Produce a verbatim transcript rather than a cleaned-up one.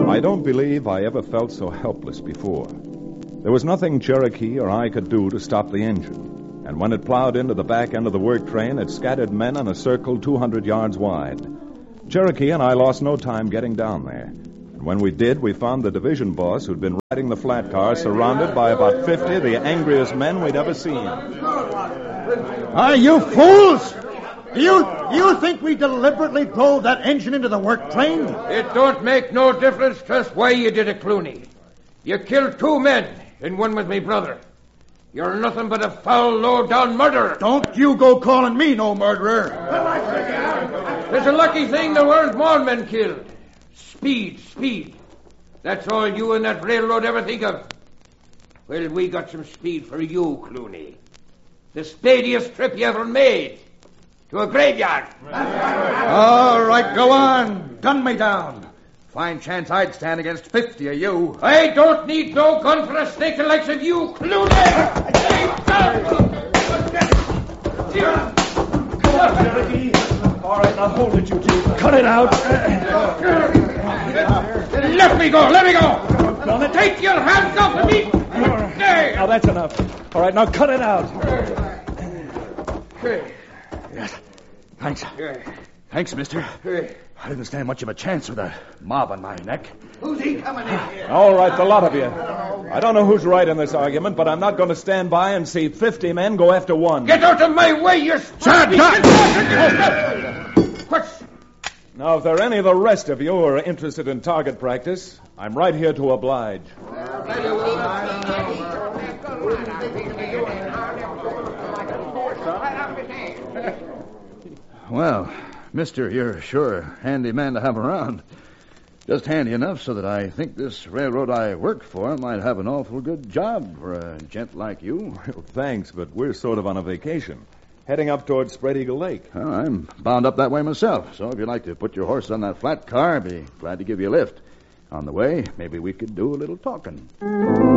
I don't believe I ever felt so helpless before. There was nothing Cherokee or I could do to stop the engine. And when it plowed into the back end of the work train, it scattered men in a circle two hundred yards wide. Cherokee and I lost no time getting down there. And when we did, we found the division boss who'd been riding the flat car surrounded by about fifty of the angriest men we'd ever seen. Are you fools? Do you, do you think we deliberately drove that engine into the work train? It don't make no difference just why you did it, Clooney. You killed two men, and one was my brother. You're nothing but a foul, low-down murderer. Don't you go calling me no murderer. It's a lucky thing there weren't more men killed. Speed, speed. That's all you and that railroad ever think of. Well, we got some speed for you, Clooney. The speediest trip you ever made. To a graveyard. All right, go on. Gun me down. Fine chance I'd stand against fifty of you. I don't need no gun for a snake the likes of you, Clooney. All right, now hold it, you two. Cut it out. Let me go, let me go. Take your hands off of me. There. Now, that's enough. All right, now cut it out. Yes. Thanks. Thanks, mister. I didn't stand much of a chance with a mob on my neck. Who's he coming in here? All right, the lot of you. I don't know who's right in this argument, but I'm not going to stand by and see fifty men go after one. Get out of my way, you... Shut up! What's... Now, if there are any of the rest of you who are interested in target practice, I'm right here to oblige. Well, mister, you're sure a handy man to have around. Just handy enough so that I think this railroad I work for might have an awful good job for a gent like you. Well, thanks, but we're sort of on a vacation, heading up towards Spread Eagle Lake. Well, I'm bound up that way myself, so if you'd like to put your horse on that flat car, I'd be glad to give you a lift. On the way, maybe we could do a little talking.